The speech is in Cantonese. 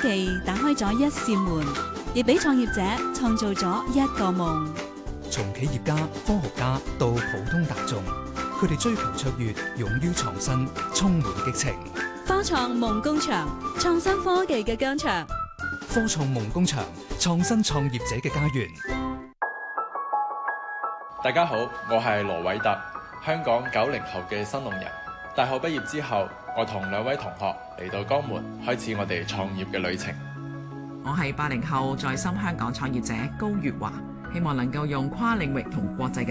技打開咗一扇門，亦俾創業者創造咗一個夢。 從企業家、科學家到普通大眾，佢哋追求卓越，勇於創新，充滿激情。 科創夢工場，創新科技嘅疆場。 科創夢工場，創新創業者嘅家園。 大家好，我係羅偉特，香港90後嘅新農人。大學畢業之後，我同2位同學嚟到江門，開始我哋創業嘅旅程。 我係80後在深香港創業者高月華，希望能夠用跨領域同國際嘅